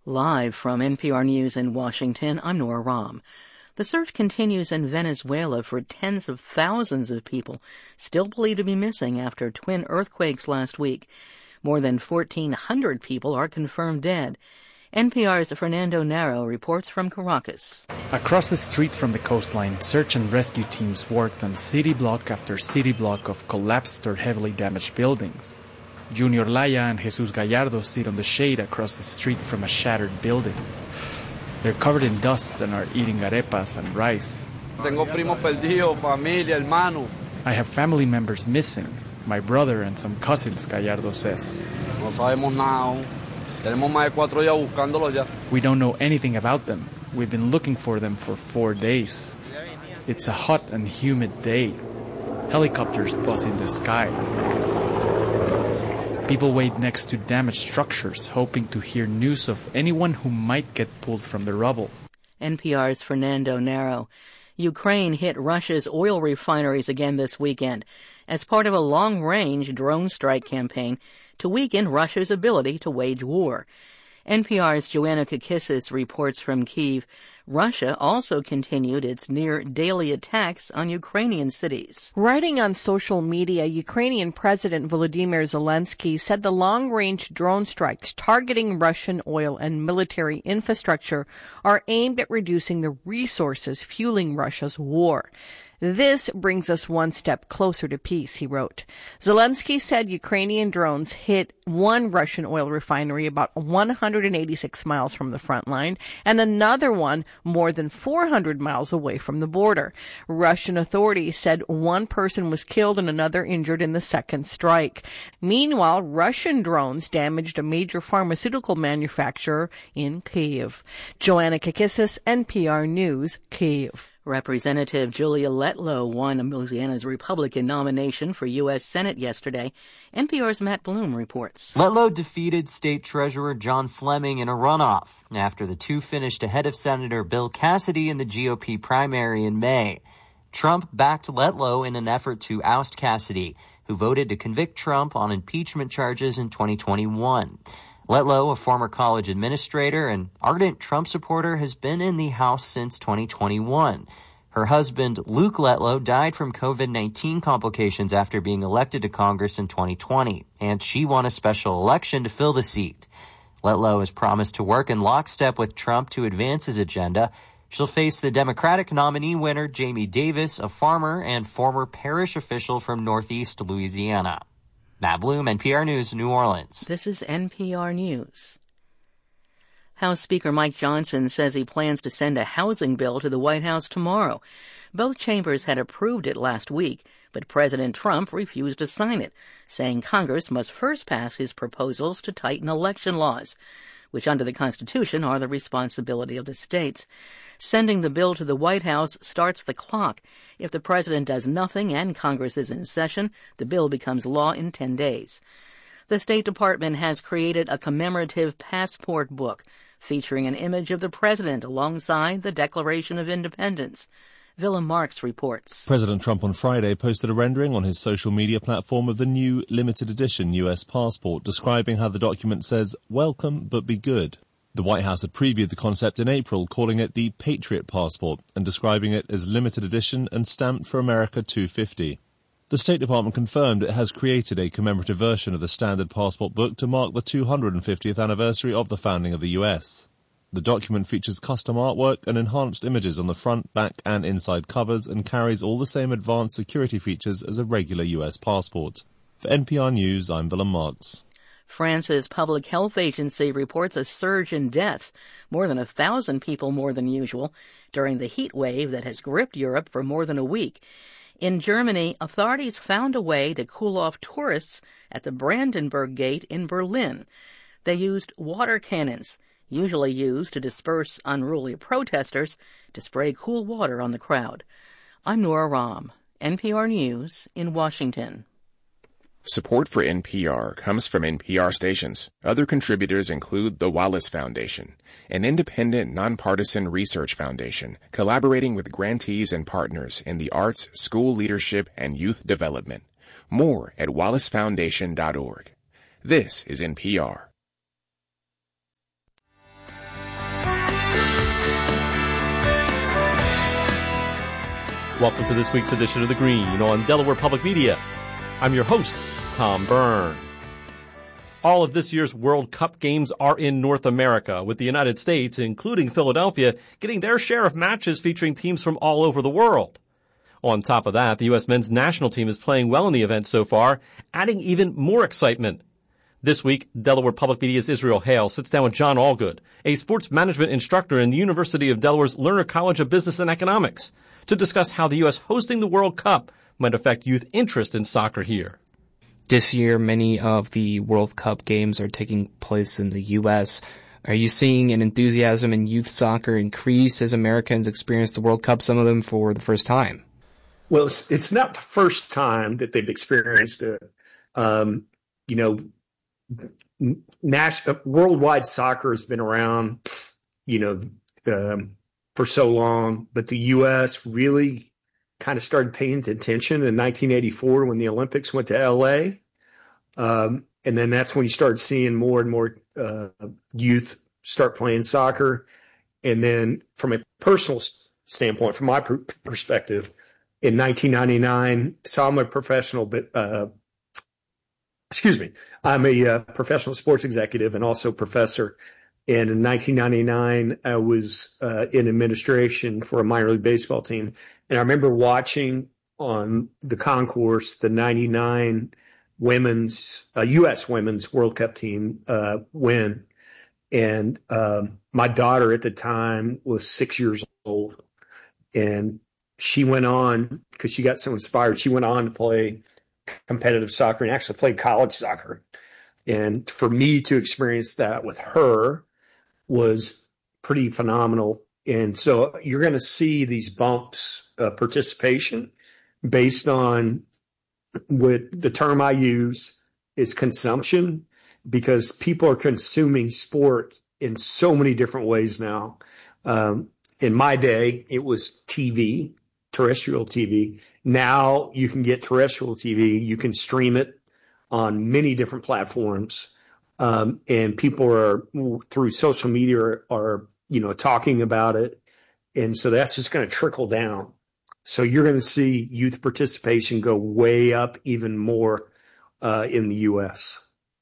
Live from NPR News in Washington, I'm Nora Rahm. The search continues in Venezuela for tens of thousands of people still believed to be missing after twin earthquakes last week. More than 1,400 people are confirmed dead. NPR's Fernando Naro reports from Caracas. Across the street from the coastline, search and rescue teams worked on city block after city block of collapsed or heavily damaged buildings. Junior Laya and Jesus Gallardo sit on the shade across the street from a shattered building. They're covered in dust and are eating arepas and rice. Tengo primos perdidos, familia, hermano. I have family members missing, my brother and some cousins, Gallardo says. No sabemos nada. Tenemos más de 4 días buscándolos ya. We don't know anything about them. We've been looking for them for 4 days. It's a hot and humid day. Helicopters buzz in the sky. People wait next to damaged structures, hoping to hear news of anyone who might get pulled from the rubble. NPR's Fernando Naro. Ukraine hit Russia's oil refineries again this weekend as part of a long-range drone strike campaign to weaken Russia's ability to wage war. NPR's Joanna Kakissis reports from Kyiv. Russia also continued its near-daily attacks on Ukrainian cities. Writing on social media, Ukrainian President Volodymyr Zelensky said the long-range drone strikes targeting Russian oil and military infrastructure are aimed at reducing the resources fueling Russia's war. This brings us one step closer to peace, he wrote. Zelensky said Ukrainian drones hit one Russian oil refinery about 186 miles from the front line and another one more than 400 miles away from the border. Russian authorities said one person was killed and another injured in the second strike. Meanwhile, Russian drones damaged a major pharmaceutical manufacturer in Kyiv. Joanna Kakissis, NPR News, Kyiv. Representative Julia Letlow won Louisiana's Republican nomination for U.S. Senate yesterday. NPR's Matt Bloom reports. Letlow defeated State Treasurer John Fleming in a runoff after the two finished ahead of Senator Bill Cassidy in the GOP primary in May. Trump backed Letlow in an effort to oust Cassidy, who voted to convict Trump on impeachment charges in 2021. Letlow, a former college administrator and ardent Trump supporter, has been in the House since 2021. Her husband, Luke Letlow, died from COVID-19 complications after being elected to Congress in 2020, and she won a special election to fill the seat. Letlow has promised to work in lockstep with Trump to advance his agenda. She'll face the Democratic nominee winner, Jamie Davis, a farmer and former parish official from Northeast Louisiana. Matt Bloom, NPR News, New Orleans. This is NPR News. House Speaker Mike Johnson says he plans to send a housing bill to the White House tomorrow. Both chambers had approved it last week, but President Trump refused to sign it, saying Congress must first pass his proposals to tighten election laws, which under the Constitution are the responsibility of the states. Sending the bill to the White House starts the clock. If the president does nothing and Congress is in session, the bill becomes law in 10 days. The State Department has created a commemorative passport book featuring an image of the president alongside the Declaration of Independence. Willem Marks reports. President Trump on Friday posted a rendering on his social media platform of the new limited edition U.S. passport, describing how the document says, "Welcome, but be good." The White House had previewed the concept in April, calling it the Patriot Passport and describing it as limited edition and stamped for America 250. The State Department confirmed it has created a commemorative version of the standard passport book to mark the 250th anniversary of the founding of the U.S. The document features custom artwork and enhanced images on the front, back and inside covers and carries all the same advanced security features as a regular U.S. passport. For NPR News, I'm Willem Marks. France's public health agency reports a surge in deaths, more than 1,000 people more than usual, during the heat wave that has gripped Europe for more than a week. In Germany, authorities found a way to cool off tourists at the Brandenburg Gate in Berlin. They used water cannons, usually used to disperse unruly protesters, to spray cool water on the crowd. I'm Nora Rahm, NPR News in Washington. Support for NPR comes from NPR stations. Other contributors include the Wallace Foundation, an independent, nonpartisan research foundation collaborating with grantees and partners in the arts, school leadership, and youth development. More at wallacefoundation.org. This is NPR. Welcome to this week's edition of The Green on Delaware Public Media. I'm your host, Tom Byrne. All of this year's World Cup games are in North America, with the United States, including Philadelphia, getting their share of matches featuring teams from all over the world. On top of that, the U.S. men's national team is playing well in the event so far, adding even more excitement. This week, Delaware Public Media's Israel Hale sits down with John Allgood, a sports management instructor in the University of Delaware's Lerner College of Business and Economics, to discuss how the U.S. hosting the World Cup might affect youth interest in soccer here. This year, many of the World Cup games are taking place in the U.S. Are you seeing an enthusiasm in youth soccer increase as Americans experience the World Cup, some of them for the first time? Well, it's not the first time that they've experienced it. Worldwide soccer has been around, for so long, but the U.S. really kind of started paying attention in 1984 when the Olympics went to L.A. And then that's when you started seeing more and more youth start playing soccer. And then from a personal standpoint, from my perspective, in 1999, so I'm a professional, I'm a professional sports executive and also professor. And in 1999, I was in administration for a minor league baseball team. And I remember watching on the concourse the 99 U.S. women's World Cup team win. And my daughter at the time was 6 years old. And she went on, because she got so inspired, she went on to play competitive soccer and actually played college soccer. And for me to experience that with her was pretty phenomenal. And so you're going to see these bumps of participation based on what the term I use is consumption, because people are consuming sport in so many different ways now. In my day, it was TV, terrestrial TV. Now you can get terrestrial TV. You can stream it on many different platforms. And people are through social media are talking about it. And so that's just going to trickle down. So you're going to see youth participation go way up even more in the U.S.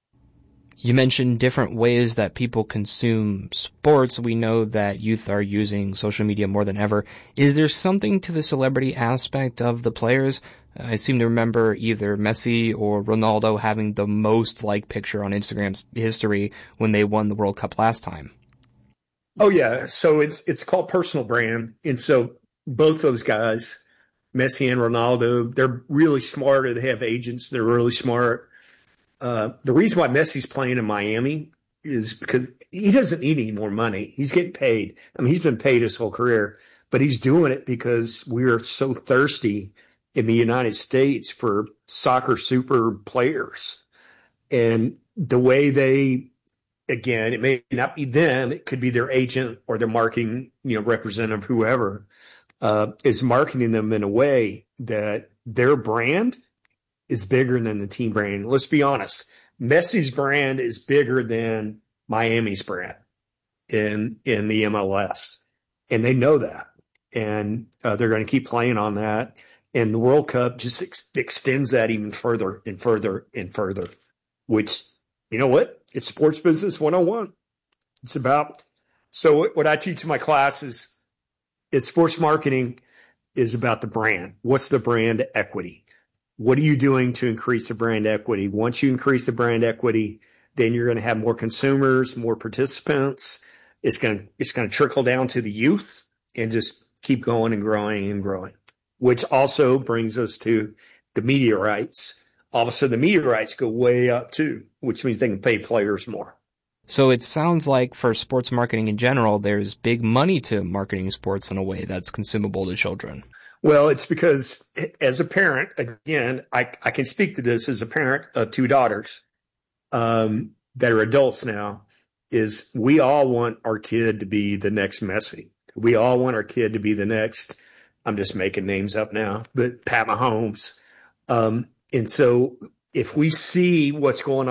You mentioned different ways that people consume sports. We know that youth are using social media more than ever. Is there something to the celebrity aspect of the players? I seem to remember either Messi or Ronaldo having the most liked picture on Instagram's history when they won the World Cup last time. Oh, yeah. So it's called personal brand. And so both those guys, Messi and Ronaldo, they're really smart. They have agents. They're really smart. The reason why Messi's playing in Miami is because he doesn't need any more money. He's getting paid. I mean, he's been paid his whole career, but he's doing it because we're so thirsty in the United States for soccer super players. And the way they, again, it may not be them, it could be their agent or their marketing, representative, whoever, is marketing them in a way that their brand is bigger than the team brand. Let's be honest. Messi's brand is bigger than Miami's brand in the MLS. And they know that. And they're going to keep playing on that. And the World Cup just extends that even further and further and further, which, you know what? It's sports business 101. It's about, so what I teach in my classes is sports marketing is about the brand. What's the brand equity? What are you doing to increase the brand equity? Once you increase the brand equity, then you're going to have more consumers, more participants. It's going to trickle down to the youth and just keep going and growing and growing, which also brings us to the media rights. All of a sudden, the media rights go way up too, which means they can pay players more. So it sounds like for sports marketing in general, there's big money to marketing sports in a way that's consumable to children. Well, it's because as a parent, again, I can speak to this as a parent of two daughters that are adults now, is we all want our kid to be the next Messi. We all want our kid to be the next, I'm just making names up now, but Pat Mahomes. And so if we see what's going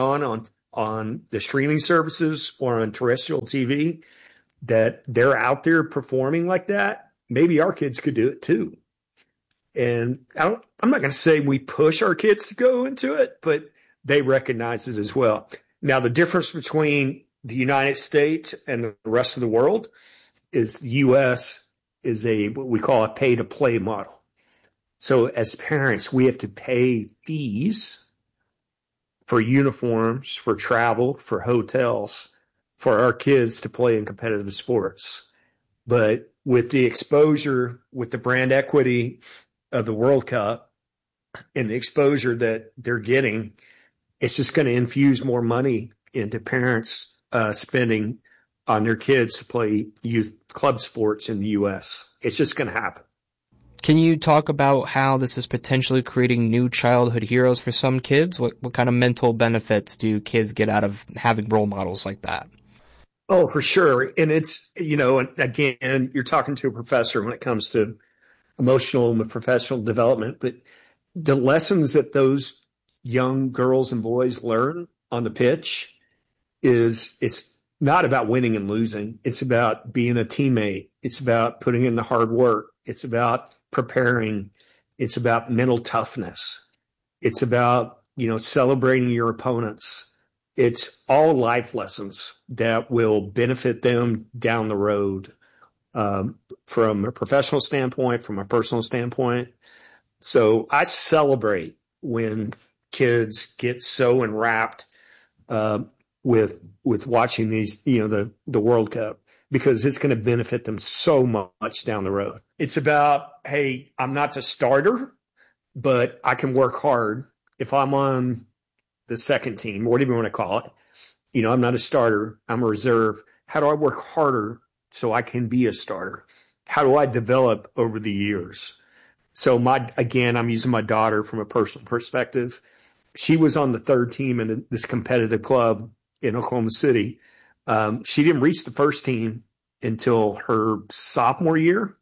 on the streaming services or on terrestrial TV, that they're out there performing like that, maybe our kids could do it too. And I'm not going to say we push our kids to go into it, but they recognize it as well. Now, the difference between the United States and the rest of the world is the U.S. is what we call a pay-to-play model. So as parents, we have to pay fees for uniforms, for travel, for hotels, for our kids to play in competitive sports. But with the exposure, with the brand equity of the World Cup and the exposure that they're getting, it's just going to infuse more money into parents spending on their kids to play youth club sports in the U.S. It's just going to happen. Can you talk about how this is potentially creating new childhood heroes for some kids? What kind of mental benefits do kids get out of having role models like that? Oh, for sure. And it's, and again, you're talking to a professor when it comes to emotional and professional development, but the lessons that those young girls and boys learn on the pitch it's not about winning and losing. It's about being a teammate. It's about putting in the hard work. It's about preparing. It's about mental toughness. It's about, celebrating your opponents. It's all life lessons that will benefit them down the road, from a professional standpoint, from a personal standpoint. So I celebrate when kids get so enwrapped with watching these, the World Cup, because it's going to benefit them so much down the road. It's about, hey, I'm not the starter, but I can work hard. If I'm on the second team, whatever you want to call it, I'm not a starter, I'm a reserve. How do I work harder so I can be a starter? How do I develop over the years? So I'm using my daughter from a personal perspective. She was on the third team in this competitive club in Oklahoma City. She didn't reach the first team until her sophomore year.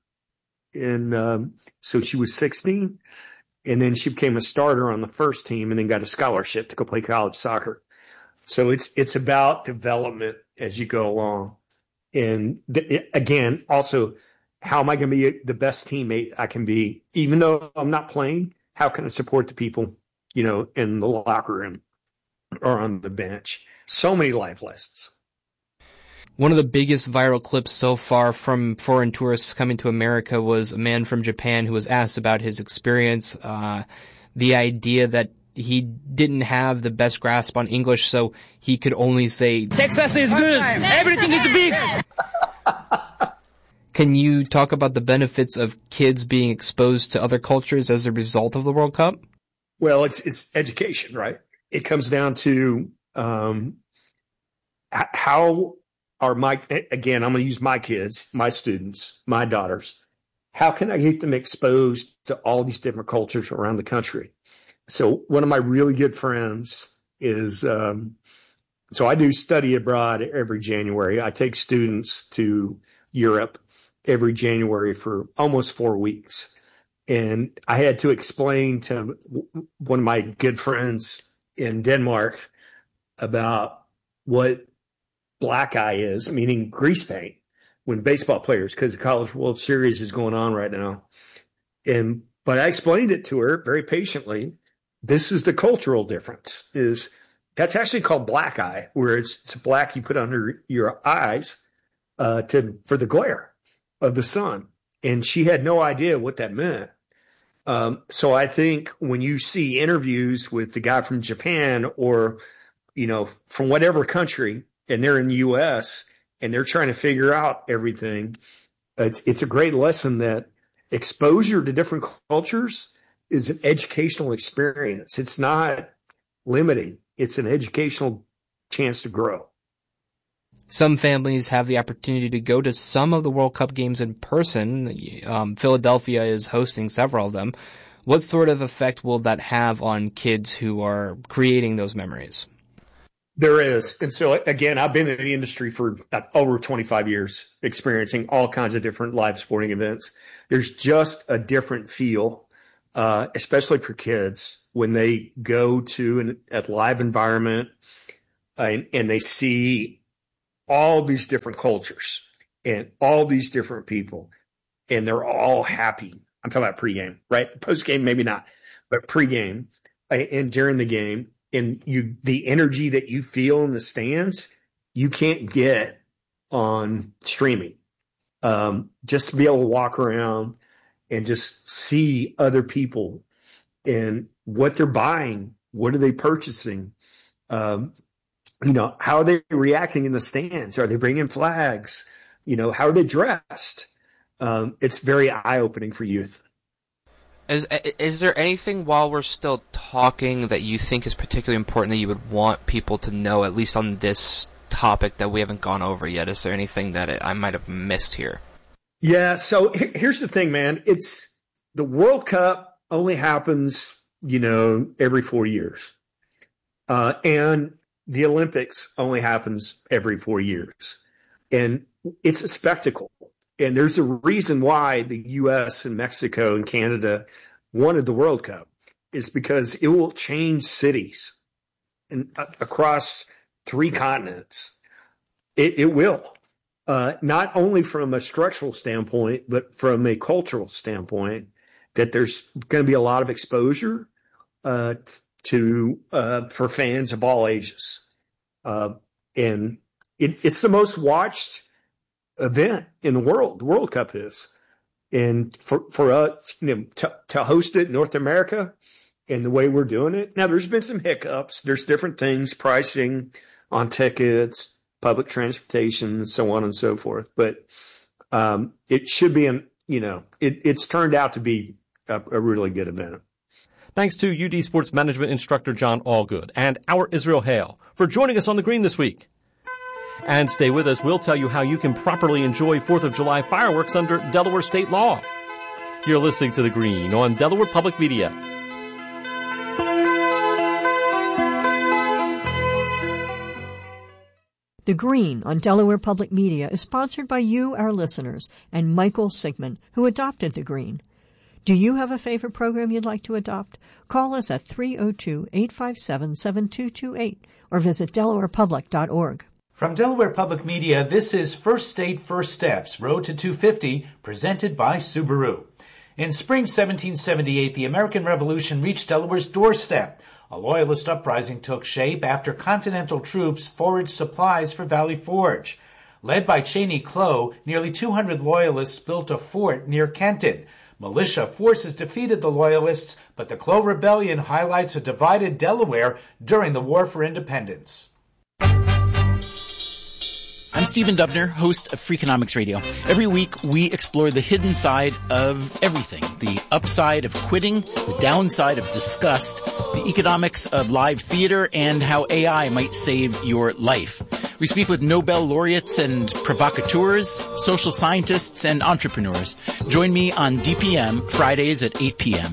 And so she was 16. And then she became a starter on the first team and then got a scholarship to go play college soccer. So it's about development as you go along. And again, also, how am I going to be the best teammate I can be? Even though I'm not playing, how can I support the people, in the locker room or on the bench? So many life lessons. One of the biggest viral clips so far from foreign tourists coming to America was a man from Japan who was asked about his experience, the idea that he didn't have the best grasp on English, so he could only say, "Texas is good. Everything is big." Can you talk about the benefits of kids being exposed to other cultures as a result of the World Cup? Well, it's education, right? It comes down to how are I'm going to use my kids, my students, my daughters. How can I get them exposed to all these different cultures around the country? So one of my really good friends is, so I do study abroad every January. I take students to Europe every January for almost 4 weeks. And I had to explain to one of my good friends in Denmark about what black eye is, meaning grease paint, when baseball players, because the College World Series is going on right now. But I explained it to her very patiently. This is the cultural difference, is that's actually called black eye, where it's black you put under your eyes for the glare of the sun. And she had no idea what that meant. So I think when you see interviews with the guy from Japan or, from whatever country, and they're in the U.S. and they're trying to figure out everything, it's a great lesson that exposure to different cultures is an educational experience. It's not limiting. It's an educational chance to grow. Some families have the opportunity to go to some of the World Cup games in person. Philadelphia is hosting several of them. What sort of effect will that have on kids who are creating those memories? There is. And so, again, I've been in the industry for over 25 years, experiencing all kinds of different live sporting events. There's just a different feel, especially for kids, when they go to a live environment and they see all these different cultures and all these different people, and they're all happy I'm talking about pregame, right? Postgame, maybe not, but pregame and during the game, and the energy that you feel in the stands, you can't get on streaming. Just to be able to walk around and just see other people and what they're buying, what are they purchasing, how are they reacting in the stands? Are they bringing flags? How are they dressed? It's very eye-opening for youth. Is there anything while we're still talking that you think is particularly important that you would want people to know, at least on this topic that we haven't gone over yet? Is there anything that I might have missed here? Yeah, so here's the thing, man. It's the World Cup only happens, every 4 years. And the Olympics only happens every 4 years. And it's a spectacle. And there's a reason why the U.S. and Mexico and Canada wanted the World Cup. It's because it will change cities across 3 continents. It will. Not only from a structural standpoint, but from a cultural standpoint, that there's going to be a lot of exposure for fans of all ages. And it's the most watched event in the world. The World Cup is. And for us, to host it in North America and the way we're doing it. Now, there's been some hiccups. There's different things, pricing on tickets, public transportation, so on and so forth. But it should be, it's turned out to be a really good event. Thanks to UD Sports Management instructor John Allgood and our Israel Hale for joining us on the Green this week. And stay with us. We'll tell you how you can properly enjoy 4th of July fireworks under Delaware state law. You're listening to The Green on Delaware Public Media. The Green on Delaware Public Media is sponsored by you, our listeners, and Michael Sigmund, who adopted The Green. Do you have a favorite program you'd like to adopt? Call us at 302-857-7228 or visit delawarepublic.org. From Delaware Public Media, this is First State, First Steps, Road to 250, presented by Subaru. In spring 1778, the American Revolution reached Delaware's doorstep. A Loyalist uprising took shape after Continental troops foraged supplies for Valley Forge. Led by Cheney Clow, nearly 200 Loyalists built a fort near Kenton. Militia forces defeated the Loyalists, but the Clow Rebellion highlights a divided Delaware during the War for Independence. I'm Stephen Dubner, host of Freakonomics Radio. Every week, we explore the hidden side of everything. The upside of quitting, the downside of disgust, the economics of live theater, and how AI might save your life. We speak with Nobel laureates and provocateurs, social scientists, and entrepreneurs. Join me on DPM, Fridays at 8 p.m.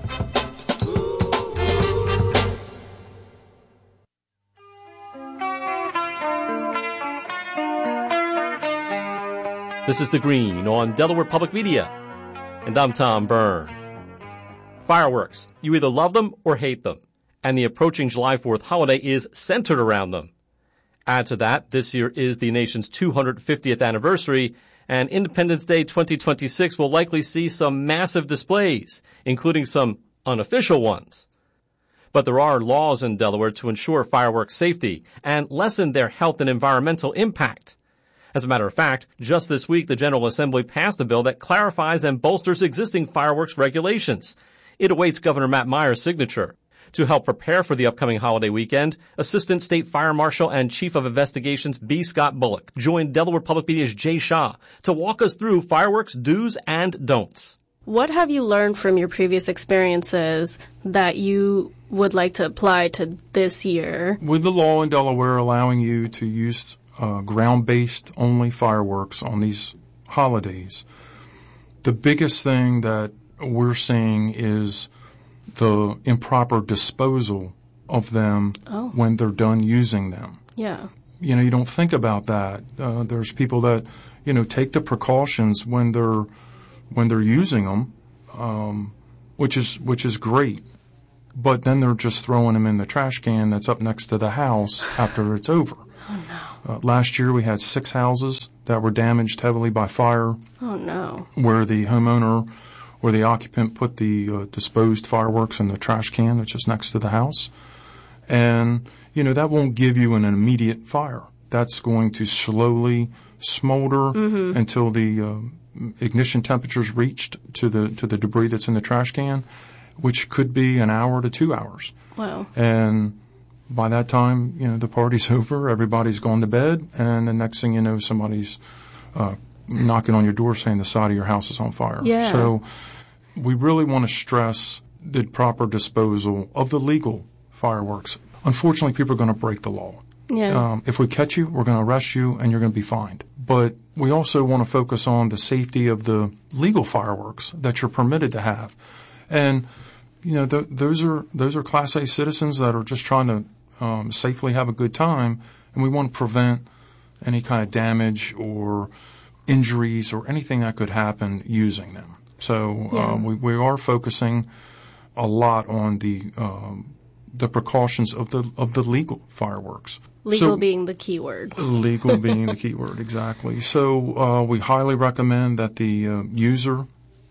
This is The Green on Delaware Public Media, and I'm Tom Byrne. Fireworks. You either love them or hate them, and the approaching July 4th holiday is centered around them. Add to that, this year is the nation's 250th anniversary, and Independence Day 2026 will likely see some massive displays, including some unofficial ones. But there are laws in Delaware to ensure fireworks safety and lessen their health and environmental impact. As a matter of fact, just this week, the General Assembly passed a bill that clarifies and bolsters existing fireworks regulations. It awaits Governor Matt Meyer's signature. To help prepare for the upcoming holiday weekend, Assistant State Fire Marshal and Chief of Investigations B. Scott Bullock joined Delaware Public Media's Jay Shah to walk us through fireworks do's and don'ts. What have you learned from your previous experiences that you would like to apply to this year? With the law in Delaware allowing you to use ground-based only fireworks on these holidays, the biggest thing that we're seeing is the improper disposal of them when they're done using them. Yeah. You don't think about that. There's people that, take the precautions when they're using them, which is great. But then they're just throwing them in the trash can that's up next to the house after it's over. Oh, no. Last year we had 6 houses that were damaged heavily by fire. Oh, no. Where the homeowner where the occupant put the disposed fireworks in the trash can that's just next to the house. And, that won't give you an immediate fire. That's going to slowly smolder until the ignition temperature's reached to the debris that's in the trash can, which could be an hour to 2 hours. Wow. And by that time, the party's over, everybody's gone to bed, and the next thing you know, somebody's knocking on your door saying the side of your house is on fire. Yeah. So we really want to stress the proper disposal of the legal fireworks. Unfortunately, people are going to break the law. Yeah. If we catch you, we're going to arrest you, and you're going to be fined. But we also want to focus on the safety of the legal fireworks that you're permitted to have. And, those are Class A citizens that are just trying to safely have a good time, and we want to prevent any kind of damage or injuries or anything that could happen using them. So we are focusing a lot on the precautions of the legal fireworks. Legal being the key word. Legal being the key word, exactly. So we highly recommend that the user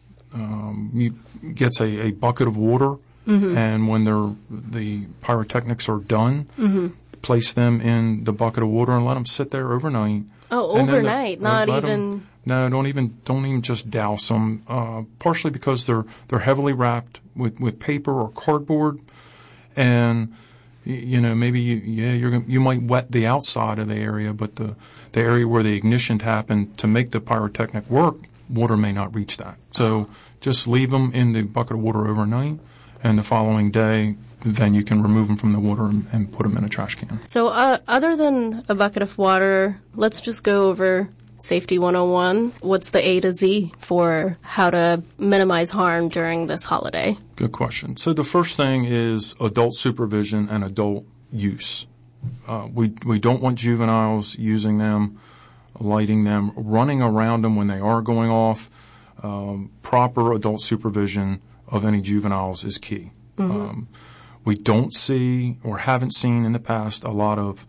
gets a bucket of water, and when the pyrotechnics are done, place them in the bucket of water and let them sit there overnight. Oh, overnight, not even. No, don't even just douse them. Partially because they're heavily wrapped with paper or cardboard, and maybe you might wet the outside of the area, but the area where the ignition happened to make the pyrotechnic work, water may not reach that. So just leave them in the bucket of water overnight, and the following day, then you can remove them from the water and put them in a trash can. So other than a bucket of water, let's just go over Safety 101. What's the A to Z for how to minimize harm during this holiday? Good question. So the first thing is adult supervision and adult use. We don't want juveniles using them, lighting them, running around them when they are going off. Proper adult supervision of any juveniles is key. We don't see or haven't seen in the past a lot of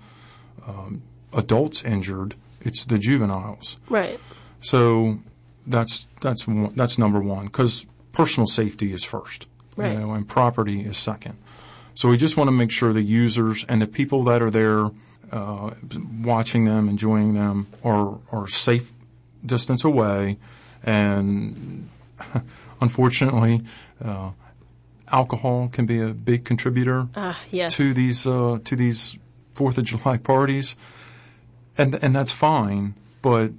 adults injured. It's the juveniles. Right. So that's number one, because personal safety is first, right, and property is second. So we just want to make sure the users and the people that are there watching them, enjoying them, are safe distance away. And unfortunately, alcohol can be a big contributor yes, to these 4th of July parties. And that's fine, but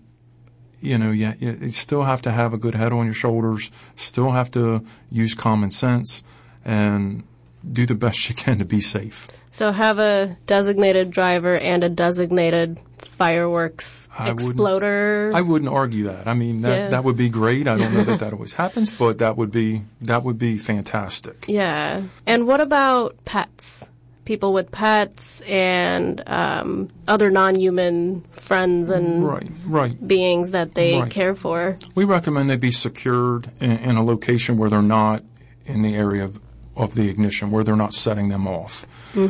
you still have to have a good head on your shoulders, still have to use common sense, and do the best you can to be safe. So have a designated driver and a designated fireworks exploder. I wouldn't argue that. I mean, that would be great. I don't know that always happens, but that would be fantastic. Yeah. And what about pets? People with pets and other non-human friends and beings that they care for. We recommend they be secured in a location where they're not in the area of the ignition, where they're not setting them off.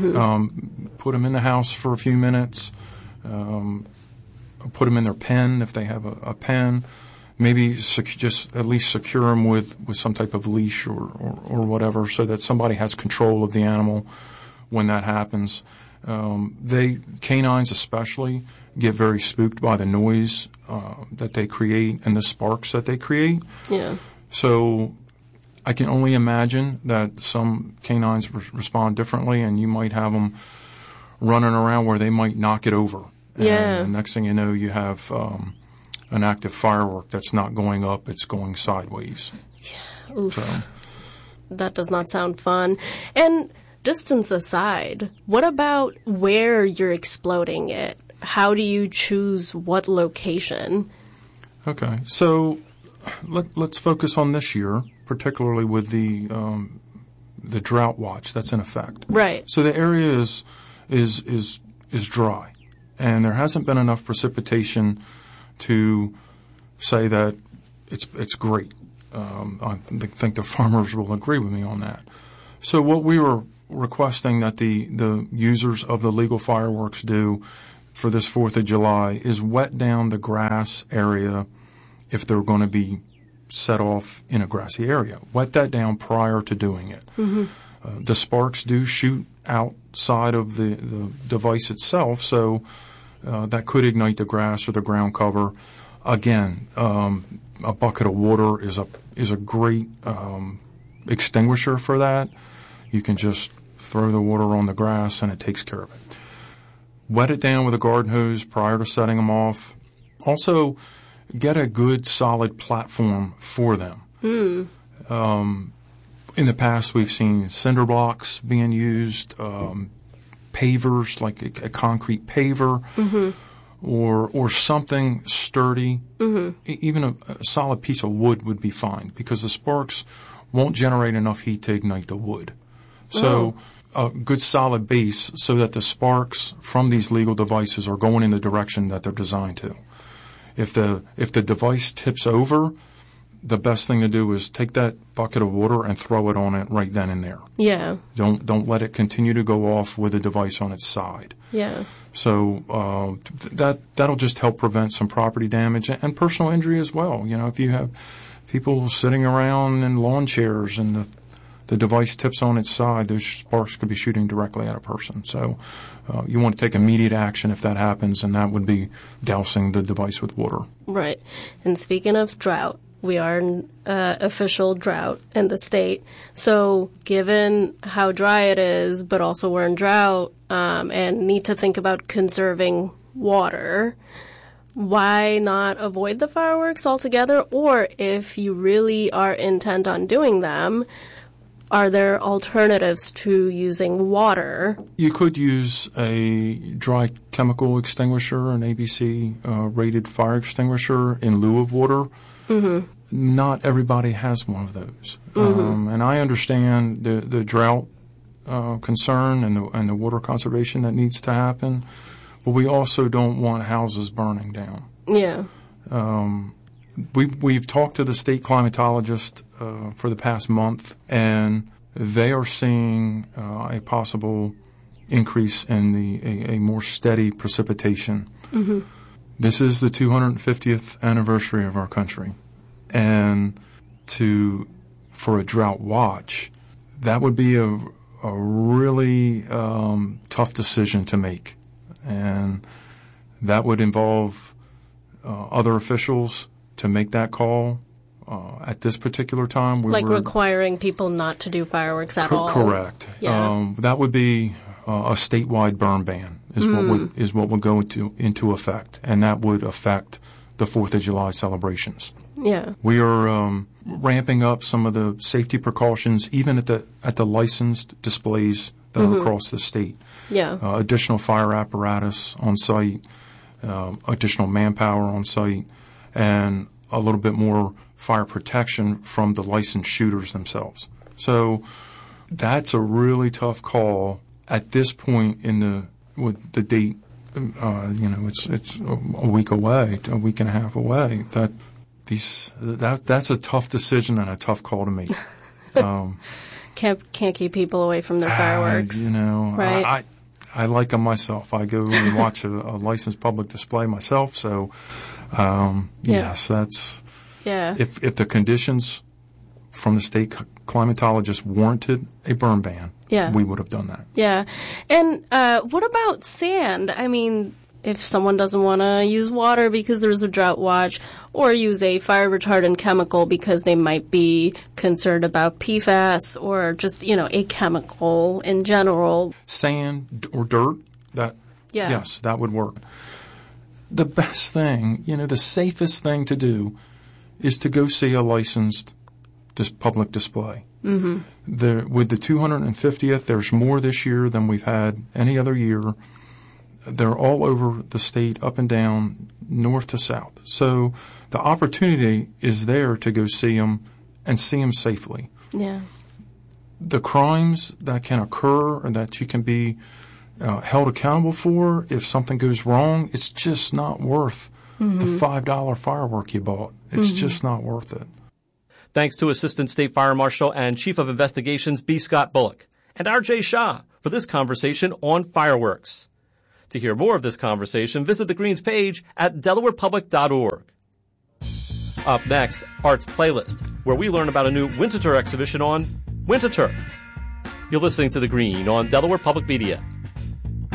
Put them in the house for a few minutes. Put them in their pen if they have a pen. Maybe just at least secure them with some type of leash or whatever, so that somebody has control of the animal when that happens. Canines especially get very spooked by the noise that they create and the sparks that they create. Yeah. So I can only imagine that some canines respond differently, and you might have them running around where they might knock it over. Yeah. And the next thing you know, you have an active firework that's not going up, it's going sideways. Yeah. Oof. So. That does not sound fun. And distance aside, what about where you're exploding it? How do you choose what location? Okay, so let's focus on this year, particularly with the drought watch that's in effect. Right. So the area is dry, and there hasn't been enough precipitation to say that it's great. I think the farmers will agree with me on that. So what we were requesting that the users of the legal fireworks do for this 4th of July is wet down the grass area if they're going to be set off in a grassy area. Wet that down prior to doing it. Mm-hmm. The sparks do shoot outside of the device itself, so that could ignite the grass or the ground cover. Again, a bucket of water is a great extinguisher for that. You can just throw the water on the grass and it takes care of it. Wet it down with a garden hose prior to setting them off. Also, get a good solid platform for them. In the past, we've seen cinder blocks being used, pavers, like a concrete paver, or something sturdy. Even a solid piece of wood would be fine because the sparks won't generate enough heat to ignite the wood. So a good solid base so that the sparks from these legal devices are going in the direction that they're designed to. If the device tips over, the best thing to do is take that bucket of water and throw it on it right then and there. Yeah. Don't let it continue to go off with the device on its side. Yeah. So that'll just help prevent some property damage and personal injury as well. You know, if you have people sitting around in lawn chairs and the device tips on its side, those sparks could be shooting directly at a person. So you want to take immediate action if that happens, and that would be dousing the device with water. Right. And speaking of drought, we are in official drought in the state. So given how dry it is, but also we're in drought and need to think about conserving water, why not avoid the fireworks altogether? Or if you really are intent on doing them, are there alternatives to using water? You could use a dry chemical extinguisher, an ABC rated fire extinguisher in lieu of water. Not everybody has one of those. And I understand the drought concern and the water conservation that needs to happen, but we also don't want houses burning down. Yeah. We've talked to the state climatologist for the past month, and they are seeing a possible increase in a more steady precipitation. This is the 250th anniversary of our country, and for a drought watch, that would be a really tough decision to make, and that would involve other officials to make that call at this particular time. Requiring people not to do fireworks at all. Correct. Yeah. That would be a statewide burn ban is what would go into effect, and that would affect the 4th of July celebrations. Yeah. We are ramping up some of the safety precautions, even at the licensed displays that are across the state. Yeah. Additional fire apparatus on site, additional manpower on site, and a little bit more fire protection from the licensed shooters themselves. So that's a really tough call at this point with the date. It's a week away, a week and a half away. That's a tough decision and a tough call to make. Can't keep people away from their fireworks. Right? I like them myself. I go and watch a licensed public display myself. So, yes, that's. Yeah. If the conditions from the state climatologist warranted a burn ban, we would have done that. Yeah. And what about sand? I mean, if someone doesn't want to use water because there's a drought watch, or use a fire retardant chemical because they might be concerned about PFAS or just, a chemical in general. Sand or dirt, yes, that would work. The best thing, the safest thing to do is to go see a licensed public display. With the 250th, there's more this year than we've had any other year. They're all over the state, up and down, north to south. So the opportunity is there to go see them and see them safely. Yeah. The crimes that can occur or that you can be held accountable for if something goes wrong, it's just not worth the $5 firework you bought. It's just not worth it. Thanks to Assistant State Fire Marshal and Chief of Investigations B. Scott Bullock and R.J. Shah for this conversation on fireworks. To hear more of this conversation, visit the Greens page at DelawarePublic.org. Up next, Arts Playlist, where we learn about a new Winterthur exhibition on Winterthur. You're listening to The Green on Delaware Public Media.